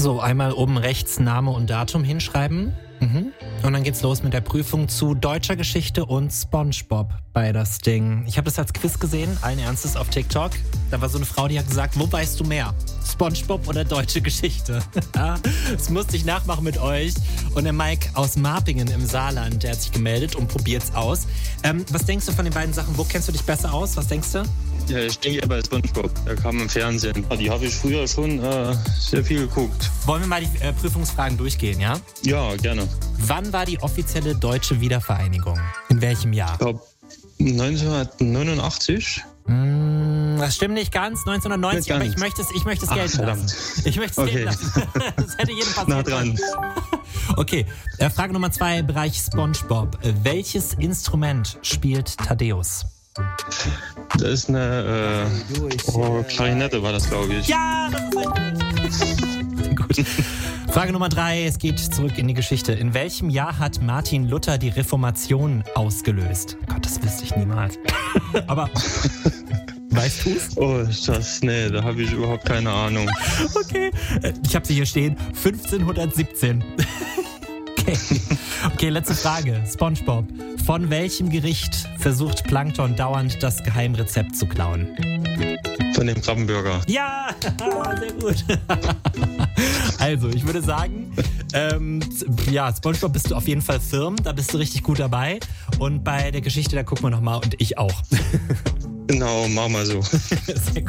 So, einmal oben rechts Name und Datum hinschreiben. Und dann geht's los mit der Prüfung zu deutscher Geschichte und SpongeBob bei das Ding. Ich habe das als Quiz gesehen, allen Ernstes auf TikTok. Da war so eine Frau, die hat gesagt, wo weißt du mehr? SpongeBob oder deutsche Geschichte? Das musste ich nachmachen mit euch. Und der Mike aus Marpingen im Saarland, der hat sich gemeldet und probiert's aus. Was denkst du von den beiden Sachen? Wo kennst du dich besser aus? Was denkst du? Ja, ich denke eher bei SpongeBob. Der kam im Fernsehen. Die habe ich früher schon sehr viel geguckt. Wollen wir mal die Prüfungsfragen durchgehen, ja? Ja, gerne. Wann war die offizielle deutsche Wiedervereinigung? In welchem Jahr? Ich glaube 1989. Das stimmt nicht ganz, 1990, Nicht aber ganz. ich möchte es gelten verdammt. lassen. Ich möchte es Okay. gelten lassen. Das hätte jedem passieren Nah dran. Okay, Frage Nummer 2, Bereich SpongeBob. Welches Instrument spielt Thaddeus? Das ist eine Klarinette war das, glaube ich. Ja, das ist richtig. Gut. Frage Nummer 3, es geht zurück in die Geschichte. In welchem Jahr hat Martin Luther die Reformation ausgelöst? Gott, das wüsste ich niemals. Aber weißt du's? Oh, nee, da habe ich überhaupt keine Ahnung. Okay, ich habe sie hier stehen. 1517. Okay, letzte Frage. SpongeBob. Von welchem Gericht versucht Plankton dauernd das Geheimrezept zu klauen? Von dem Krabbenburger. Ja, sehr gut. Also, ich würde sagen, SpongeBob bist du auf jeden Fall firm. Da bist du richtig gut dabei. Und bei der Geschichte, da gucken wir nochmal und ich auch. Genau, machen wir so. Sehr gut.